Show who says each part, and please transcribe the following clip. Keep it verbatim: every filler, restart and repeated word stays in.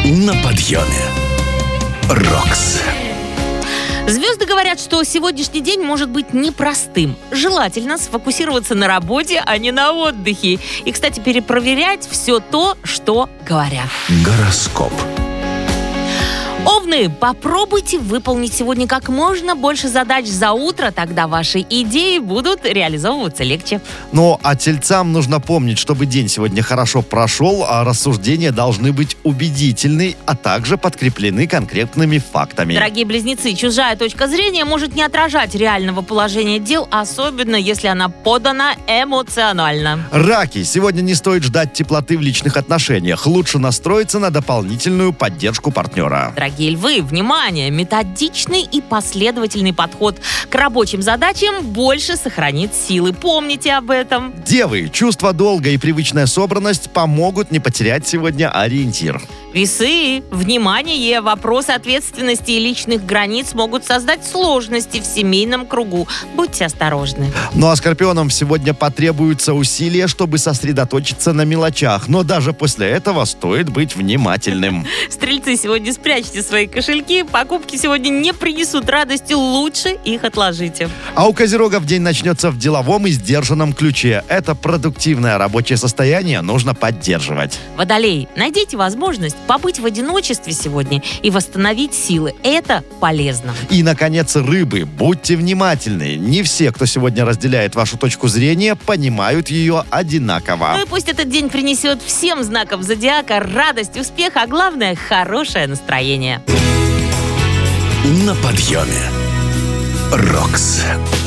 Speaker 1: На подъеме. Рокс.
Speaker 2: Звезды говорят, что сегодняшний день может быть непростым. Желательно сфокусироваться на работе, а не на отдыхе. И, кстати, перепроверять все то, что говорят.
Speaker 1: Гороскоп.
Speaker 2: Овны, попробуйте выполнить сегодня как можно больше задач за утро, тогда ваши идеи будут реализовываться легче.
Speaker 3: Ну, а тельцам нужно помнить, чтобы день сегодня хорошо прошел, а рассуждения должны быть убедительны, а также подкреплены конкретными фактами.
Speaker 2: Дорогие близнецы, чужая точка зрения может не отражать реального положения дел, особенно если она подана эмоционально.
Speaker 3: Раки, сегодня не стоит ждать теплоты в личных отношениях. Лучше настроиться на дополнительную поддержку партнера.
Speaker 2: Дорогие львы, внимание! Методичный и последовательный подход к рабочим задачам больше сохранит силы. Помните об этом.
Speaker 3: Девы, чувство долга и привычная собранность помогут не потерять сегодня ориентир.
Speaker 2: Весы, внимание! Вопросы ответственности и личных границ могут создать сложности в семейном кругу. Будьте осторожны.
Speaker 3: Ну а скорпионам сегодня потребуются усилия, чтобы сосредоточиться на мелочах. Но даже после этого стоит быть внимательным.
Speaker 2: Стрельцы, сегодня спрячьте свои кошельки. Покупки сегодня не принесут радости. Лучше их отложите.
Speaker 3: А у козерогов день начнется в деловом и сдержанном ключе. Это продуктивное рабочее состояние нужно поддерживать.
Speaker 2: Водолей, найдите возможность побыть в одиночестве сегодня и восстановить силы. Это полезно.
Speaker 3: И, наконец, рыбы. Будьте внимательны. Не все, кто сегодня разделяет вашу точку зрения, понимают ее одинаково.
Speaker 2: Ну и пусть этот день принесет всем знакам зодиака радость, успех, а главное, хорошее настроение.
Speaker 1: На подъеме. Рокс.